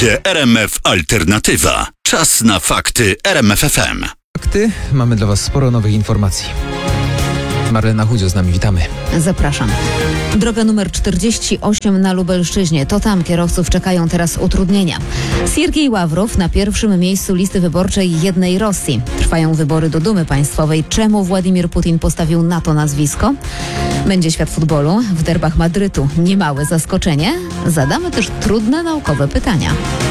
Słuchacie RMF Alternatywa. Czas na fakty RMF FM. Fakty. Mamy dla Was sporo nowych informacji. Marlena Chudzio z nami, witamy. Zapraszam. Droga numer 48 na Lubelszczyźnie. To tam kierowców czekają teraz utrudnienia. Siergiej Ławrow na pierwszym miejscu listy wyborczej Jednej Rosji. Trwają wybory do Dumy Państwowej. Czemu Władimir Putin postawił na to nazwisko? Będzie świat futbolu. W derbach Madrytu niemałe zaskoczenie. Zadamy też trudne naukowe pytania.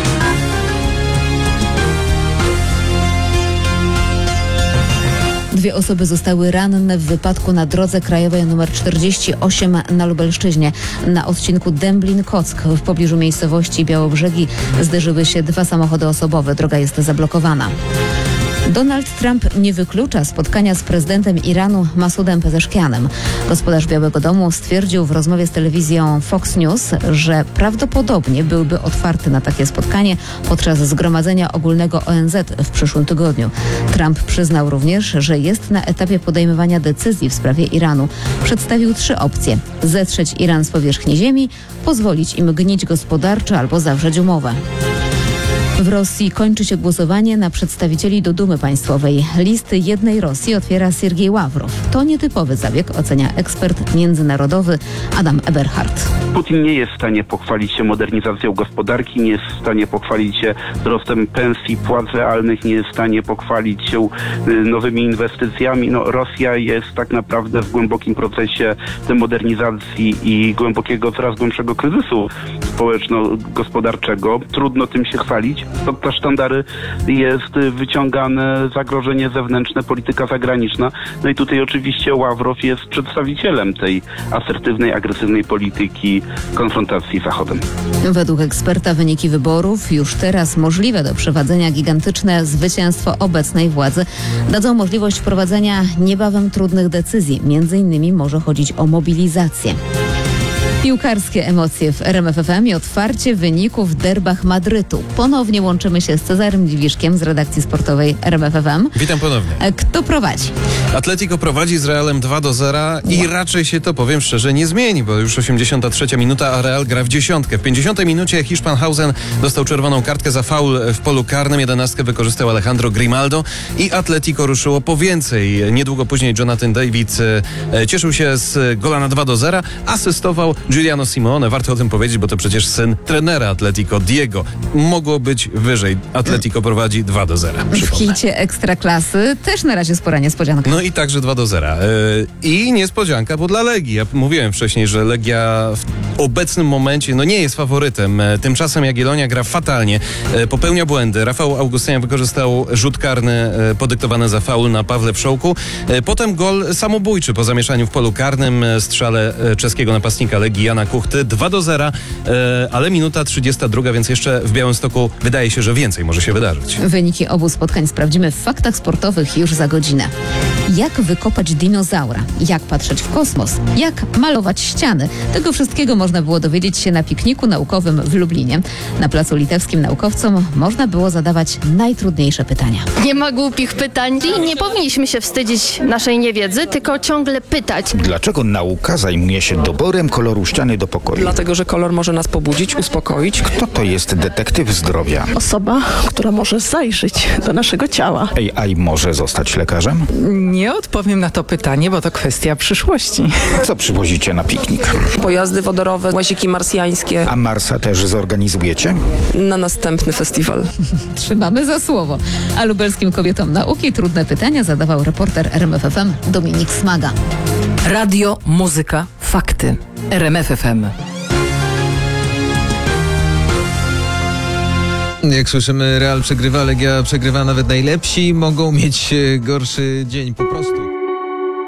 Dwie osoby zostały ranne w wypadku na drodze krajowej nr 48 na Lubelszczyźnie. Na odcinku Dęblin-Kock w pobliżu miejscowości Białobrzegi zderzyły się dwa samochody osobowe. Droga jest zablokowana. Donald Trump nie wyklucza spotkania z prezydentem Iranu Masudem Pezeszkianem. Gospodarz Białego Domu stwierdził w rozmowie z telewizją Fox News, że prawdopodobnie byłby otwarty na takie spotkanie podczas Zgromadzenia Ogólnego ONZ w przyszłym tygodniu. Trump przyznał również, że jest na etapie podejmowania decyzji w sprawie Iranu. Przedstawił trzy opcje: zetrzeć Iran z powierzchni ziemi, pozwolić im gnić gospodarczo albo zawrzeć umowę. W Rosji kończy się głosowanie na przedstawicieli do Dumy Państwowej. Listy Jednej Rosji otwiera Siergiej Ławrow. To nietypowy zabieg, ocenia ekspert międzynarodowy Adam Eberhard. Putin nie jest w stanie pochwalić się modernizacją gospodarki, nie jest w stanie pochwalić się wzrostem pensji, płac realnych, nie jest w stanie pochwalić się nowymi inwestycjami. Rosja jest tak naprawdę w głębokim procesie demodernizacji i głębokiego, coraz głębszego kryzysu społeczno-gospodarczego. Trudno tym się chwalić. Za sztandary jest wyciągane zagrożenie zewnętrzne, polityka zagraniczna. No i tutaj oczywiście Ławrow jest przedstawicielem tej asertywnej, agresywnej polityki konfrontacji z Zachodem. Według eksperta wyniki wyborów, już teraz możliwe do przeprowadzenia gigantyczne zwycięstwo obecnej władzy, dadzą możliwość wprowadzenia niebawem trudnych decyzji. Między innymi może chodzić o mobilizację. Piłkarskie emocje w RMF FM i otwarcie wyników w derbach Madrytu. Ponownie łączymy się z Cezarym Dziwiszkiem z redakcji sportowej RMF FM. Witam ponownie. Kto prowadzi? Atletico prowadzi z Realem 2-0 i raczej się to, powiem szczerze, nie zmieni, bo już 83 minuta, a Real gra w dziesiątkę. W 50 minucie Hiszpan Hausen dostał czerwoną kartkę za faul w polu karnym. 11 wykorzystał Alejandro Grimaldo i Atletico ruszyło po więcej. Niedługo później Jonathan David cieszył się z gola na 2-0, asystował Giuliano Simeone. Warto o tym powiedzieć, bo to przecież syn trenera Atletico, Diego. Mogło być wyżej. Atletico prowadzi 2-0. W hicie Ekstraklasy też na razie spora niespodzianka. No i także 2-0. I niespodzianka, bo dla Legii. Ja mówiłem wcześniej, że Legia w obecnym momencie nie jest faworytem. Tymczasem Jagiellonia gra fatalnie. Popełnia błędy. Rafał Augustyniak wykorzystał rzut karny podyktowany za faul na Pawle Wszołku. Potem gol samobójczy po zamieszaniu w polu karnym, strzale czeskiego napastnika Legii Jana Kuchty. 2-0, ale minuta 32, więc jeszcze w Białymstoku wydaje się, że więcej może się wydarzyć. Wyniki obu spotkań sprawdzimy w faktach sportowych już za godzinę. Jak wykopać dinozaura? Jak patrzeć w kosmos? Jak malować ściany? Tego wszystkiego można było dowiedzieć się na pikniku naukowym w Lublinie. Na Placu Litewskim naukowcom można było zadawać najtrudniejsze pytania. Nie ma głupich pytań i nie powinniśmy się wstydzić naszej niewiedzy, tylko ciągle pytać. Dlaczego nauka zajmuje się doborem koloru ściany do pokoju? Dlatego, że kolor może nas pobudzić, uspokoić. Kto to jest detektyw zdrowia? Osoba, która może zajrzeć do naszego ciała. AI może zostać lekarzem? Nie odpowiem na to pytanie, bo to kwestia przyszłości. Co przywozicie na piknik? Pojazdy wodorowe, łaziki marsjańskie. A Marsa też zorganizujecie? Na następny festiwal. Trzymamy za słowo. A lubelskim kobietom nauki trudne pytania zadawał reporter RMF FM Dominik Smaga. Radio, muzyka, fakty. RMF FM. Jak słyszymy, Real przegrywa, Legia przegrywa, nawet najlepsi mogą mieć gorszy dzień po prostu.